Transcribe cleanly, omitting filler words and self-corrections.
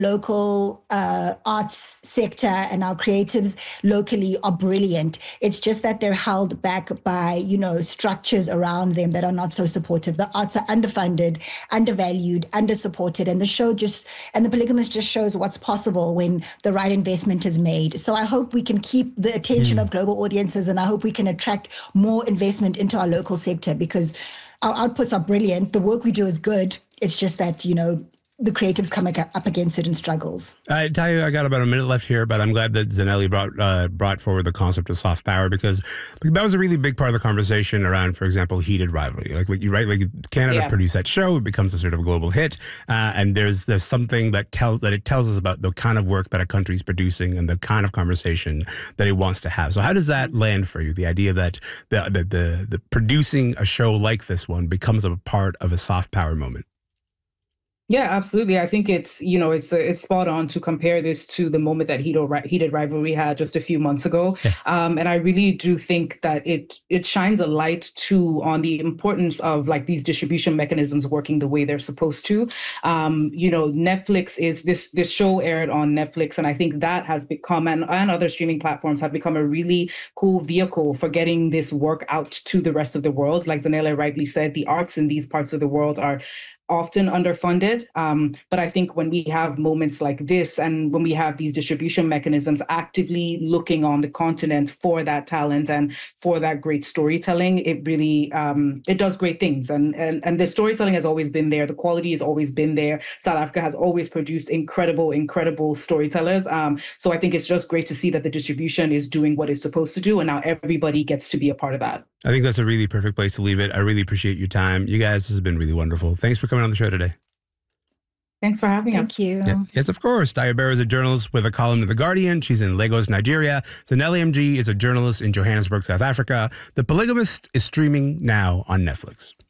local arts sector and our creatives locally are brilliant. It's just that they're held back by, structures around them that are not so supportive. The arts are underfunded, undervalued, undersupported, and The Polygamist just shows what's possible when the right investment is made. So I hope we can keep the attention of global audiences, and I hope we can attract more investment into our local sector, because our outputs are brilliant. The work we do is good. It's just that, the creatives come up against certain struggles. I tell you, I got about a minute left here, but I'm glad that Zanele brought forward the concept of soft power, because that was a really big part of the conversation around, for example, Heated Rivalry. Like you write, like Canada produced that show, it becomes a sort of global hit, and there's something that tells us about the kind of work that a country is producing and the kind of conversation that it wants to have. So how does that land for you? The idea that the producing a show like this one becomes a part of a soft power moment. Yeah, absolutely. I think it's spot on to compare this to the moment that Heated Rivalry had just a few months ago. Yeah. And I really do think that it shines a light too on the importance of like these distribution mechanisms working the way they're supposed to. Netflix is this show aired on Netflix, and I think that has become, and other streaming platforms have become, a really cool vehicle for getting this work out to the rest of the world. Like Zanele rightly said, the arts in these parts of the world are often underfunded. But I think when we have moments like this, and when we have these distribution mechanisms actively looking on the continent for that talent and for that great storytelling, it really, it does great things. And the storytelling has always been there. The quality has always been there. South Africa has always produced incredible storytellers. So I think it's just great to see that the distribution is doing what it's supposed to do. And now everybody gets to be a part of that. I think that's a really perfect place to leave it. I really appreciate your time. You guys, this has been really wonderful. Thanks for coming on the show today. Thanks for having us. Thank you. Yeah. Yes, of course. Daya Bara is a journalist with a column in The Guardian. She's in Lagos, Nigeria. Zanele MG is a journalist in Johannesburg, South Africa. The Polygamist is streaming now on Netflix.